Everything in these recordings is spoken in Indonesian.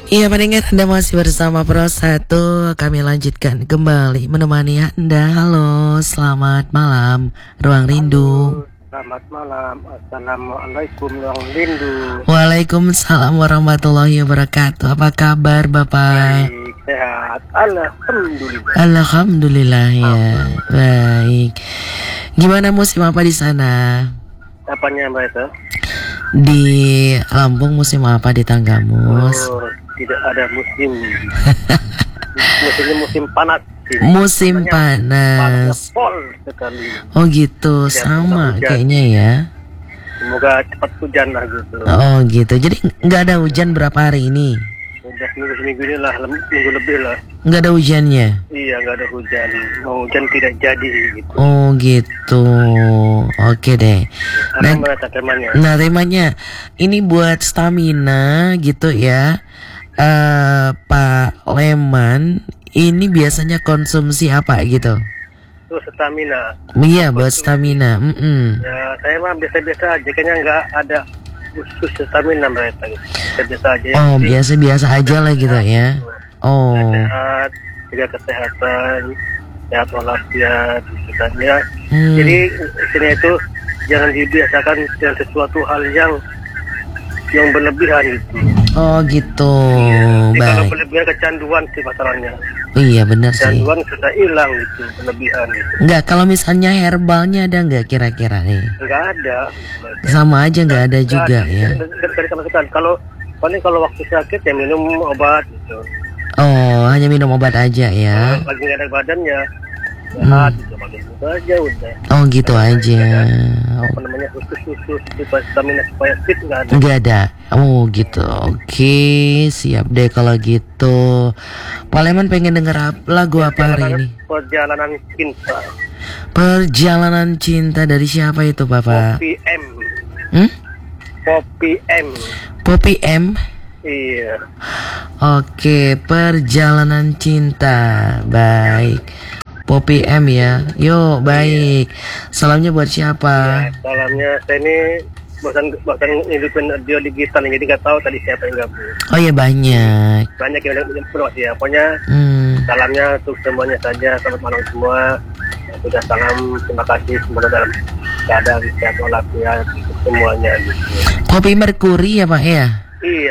Iya, pendengar, Anda masih bersama Pro 1. Kami lanjutkan kembali menemani Anda. Halo, selamat malam Ruang Rindu. Selamat malam. Assalamualaikum Ruang Rindu. Waalaikumsalam warahmatullahi wabarakatuh. Apa kabar Bapak? Baik, sehat. Alhamdulillah. Alhamdulillah ya. Baik. Gimana musim apa di sana? Apanya Mbak itu? Di Lampung musim apa di Tanggamus? Oh, tidak ada musim. Musimnya musim panas. Musim panas. Pol sekali. Oh gitu, sama kayaknya ya. Semoga cepat hujan lah gitu. Oh gitu, jadi nggak ada hujan berapa hari ini? Udah seminggu ini lah, minggu lebih lah. Nggak ada hujannya? Iya, nggak ada hujan. Mau hujan tidak jadi gitu. Oh gitu, oke deh. Nah temanya ini buat stamina gitu ya. Pak Leman, ini biasanya konsumsi apa gitu? Terus stamina. Iya, buat stamina. Ya, saya mah biasa-biasa aja, kayaknya nggak ada khusus stamina mereka gitu. Biasa aja. Oh, biasa-biasa aja lah gitu ya. Oh. Sehat, jaga kesehatan, sehat walafiat, gitu kan ya. Jadi istilahnya itu jangan dibiasakan dengan sesuatu hal yang berlebihan gitu. Oh gitu. Baik. Kalau berlebihan kecanduan sih masalahnya. Iya benar sih. Kecanduan sudah hilang gitu, berlebihan gitu. Enggak, kalau misalnya herbalnya ada nggak kira-kira nih? Nggak ada. Sama aja nggak ada juga ya. Dari sama sekali. Kalau waktu sakit ya minum obat gitu. Oh, hanya minum obat aja ya. Lagi nggak ada badannya. Sehat gitu, bagian itu aja udah. Oh gitu aja. Apa namanya khusus stamina supaya fit nggak ada. Nggak ada. Oh gitu. Oke, siap deh kalau gitu. Pak Leman pengen denger lagu apa hari ini? Perjalanan cinta. Perjalanan cinta dari siapa itu Bapak? Poppy M. Poppy M. Poppy M. Iya. Oke, perjalanan cinta. Baik. Poppy M ya. Yo, baik. Salamnya buat siapa? Ya, salamnya saya ini bosan hidupin radio digital, jadi nggak tahu tadi siapa yang gabung. Oh ya banyak. Banyak yang udah ya. Pokoknya salamnya untuk semuanya saja. Selamat malam semua. Sudah salam, terima kasih. Semoga dalam keadaan sehat walafiat untuk semuanya. Gitu. Kopi Merkuri ya Pak ya? Iya.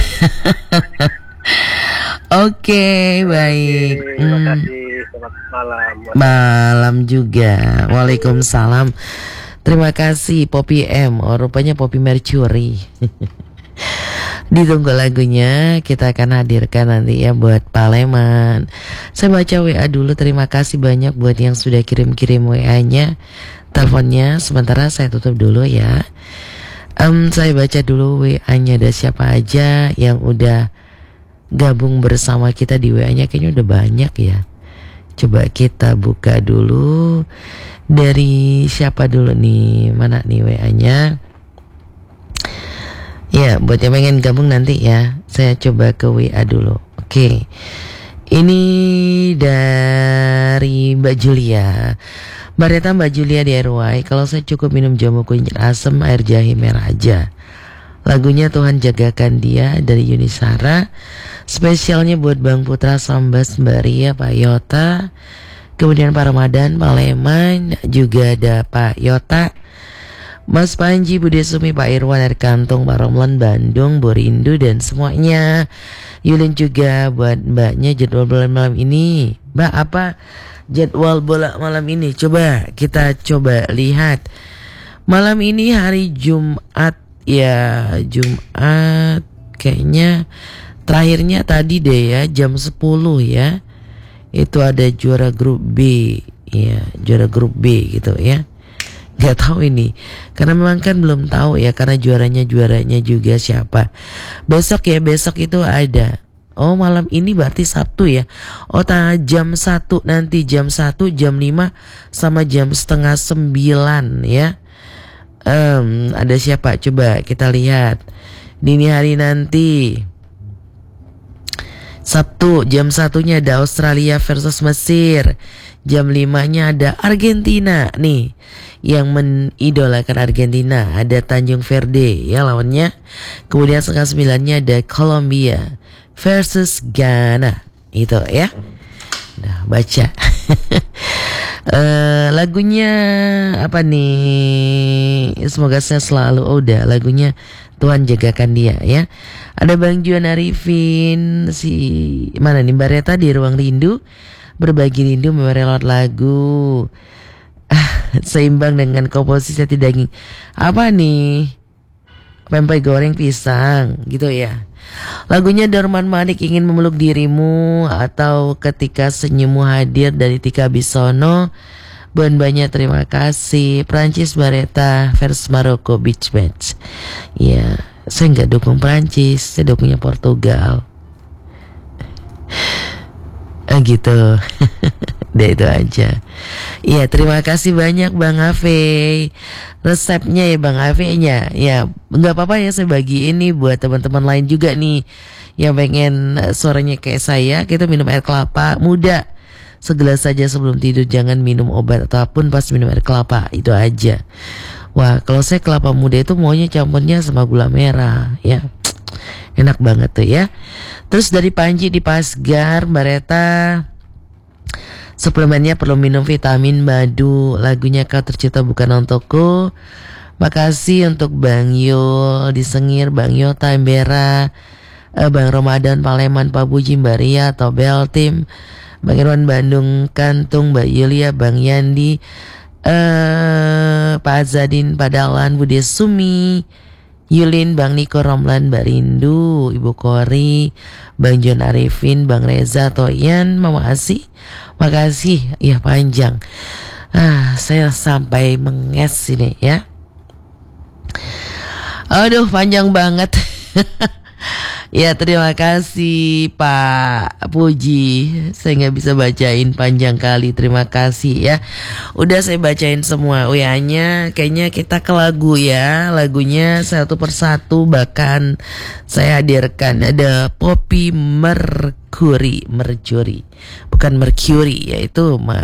Oke, baik. Terima kasih. Selamat malam. Malam juga. Waalaikumsalam. Terima kasih Poppy M. Oh, rupanya Poppy Mercury. Ditunggu lagunya, kita akan hadirkan nanti ya buat Pak Leman. Saya baca WA dulu. Terima kasih banyak buat yang sudah kirim-kirim WA-nya, teleponnya. Sementara saya tutup dulu ya. Saya baca dulu WA-nya, ada siapa aja yang udah gabung bersama kita di WA-nya. Kayaknya udah banyak ya. Coba kita buka dulu. Dari siapa dulu nih? Mana nih WA-nya? Ya, buat yang pengen gabung nanti ya, saya coba ke WA dulu. Oke. Ini dari Mbak Julia. Mbak Reta, Mbak Julia di RY, kalau saya cukup minum jamu kunyit asam, air jahe merah aja. Lagunya Tuhan Jagakan Dia dari Yunisara. Spesialnya buat Bang Putra Sambas, Mbak Ria, Pak Yota. Kemudian Pak Ramadan, Pak Leman, juga ada Pak Yota, Mas Panji, Budi Sumi, Pak Irwan dari Kantong, Pak Romlan, Bandung, Bu Rindu dan semuanya. Yulin juga buat mbaknya jadwal bola malam ini. Mbak, apa jadwal bola malam ini? Coba kita lihat. Malam ini hari Jumat ya, Jumat kayaknya terakhirnya tadi deh ya, jam 10 ya. Itu ada juara grup B ya, juara grup B gitu ya. Gak tahu ini, karena memang kan belum tahu ya, karena juaranya juga siapa. Besok itu ada. Oh, malam ini berarti Sabtu ya. Oh, jam 1 nanti, jam 1, jam 5 sama jam setengah 9 ya. Ada siapa? Coba kita lihat. Dini hari nanti Sabtu jam 1-nya ada Australia versus Mesir. Jam 5-nya ada Argentina nih, yang menidolakan Argentina. Ada Tanjung Verde ya lawannya. Kemudian setengah 9-nya ada Colombia versus Ghana. Itu ya. Nah, baca. Lagunya apa nih? Semoga saya selalu. Oh, udah lagunya Tuhan Jagakan Dia ya. Ada Bang Juan Arifin, si mana nih, Mbak Reta di Ruang Rindu, berbagi rindu memelot lagu seimbang dengan komposisi hati daging. Apa nih? Pempek goreng pisang gitu ya. Lagunya Dorman Manik, Ingin Memeluk Dirimu, atau Ketika Senyummu Hadir dari Tika Bisono. Banyak terima kasih. Prancis Bareta versus Maroko Beach Match. Ya, saya nggak dukung Prancis, saya dukungnya Portugal. Gitu. Udah itu aja. Iya, terima kasih banyak Bang Afe. Resepnya ya Bang Afe-nya. Ya, nggak apa-apa ya, saya bagi ini buat teman-teman lain juga nih yang pengen suaranya kayak saya. Kita minum air kelapa muda segelas saja sebelum tidur. Jangan minum obat ataupun pas minum air kelapa. Itu aja. Wah, kalau saya kelapa muda itu maunya campurnya sama gula merah ya. Enak banget tuh ya. Terus dari Panji di Pasgar, Mbak Reta, suplemennya perlu minum vitamin madu. Lagunya Kau Tercipta Bukan Untukku. Makasih untuk Bang Yul di Sengir, Bang Yota Embera, Bang Ramadan Paleman, Pak Buji, Mbak Ria atau Bel Tim, Bang Irwan Bandung Kantung, Mbak Yulia, Bang Yandi, Pak Azadin Padalan, Bude Sumi, Yulin, Bang Niko Romlan, Mbak Rindu, Ibu Kori, Bang John Arifin, Bang Reza, Toyan, Mama Asih. Makasih, ya panjang. Saya sampai menges ini ya. Aduh, panjang banget. Ya, terima kasih Pak Puji. Saya nggak bisa bacain panjang kali. Terima kasih ya. Udah saya bacain semua WA-nya. Kayaknya kita ke lagu ya. Lagunya satu persatu bahkan saya hadirkan. Ada Poppy Mercury, bukan Mercury, yaitu